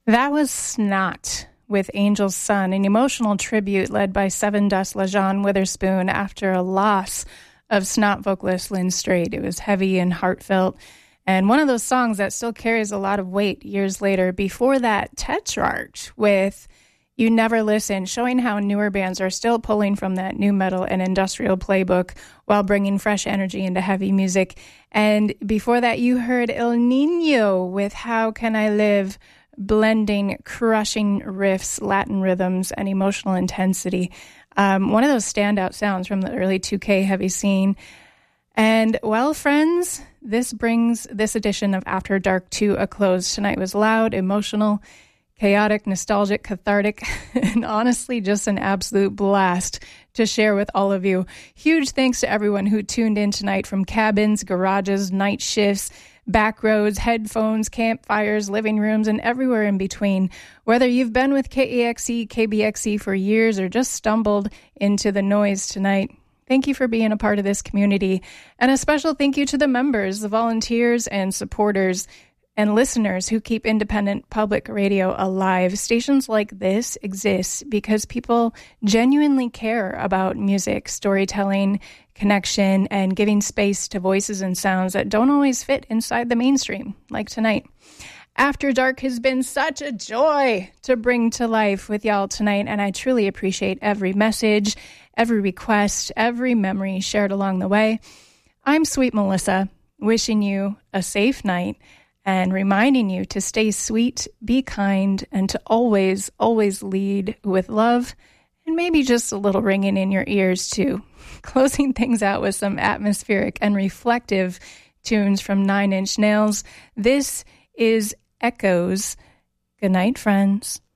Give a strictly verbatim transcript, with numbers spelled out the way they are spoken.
That was Snot with Angel's Son, an emotional tribute led by Seven Dust LaJean Witherspoon after a loss of Snot vocalist Lynn Straight. It was heavy and heartfelt, and one of those songs that still carries a lot of weight years later. Before that, Tetrarch with You Never Listen, showing how newer bands are still pulling from that new metal and industrial playbook while bringing fresh energy into heavy music. And before that, you heard El Nino with How Can I Live, blending crushing riffs, Latin rhythms, and emotional intensity. Um, one of those standout sounds from the early two K heavy scene. And, well, friends, this brings this edition of After Dark to a close. Tonight was loud, emotional, chaotic, nostalgic, cathartic, and honestly just an absolute blast to share with all of you. Huge thanks to everyone who tuned in tonight from cabins, garages, night shifts, back roads, headphones, campfires, living rooms, and everywhere in between. Whether you've been with K A X E, K B X E for years or just stumbled into the noise tonight, thank you for being a part of this community. And a special thank you to the members, the volunteers and supporters and listeners who keep independent public radio alive. Stations like this exist because people genuinely care about music, storytelling, connection, and giving space to voices and sounds that don't always fit inside the mainstream, like tonight. After Dark has been such a joy to bring to life with y'all tonight, and I truly appreciate every message, every request, every memory shared along the way. I'm Sweet Melissa, wishing you a safe night and reminding you to stay sweet, be kind, and to always, always lead with love, and maybe just a little ringing in your ears too. Closing things out with some atmospheric and reflective tunes from Nine Inch Nails. This is Echoes. Good night, friends.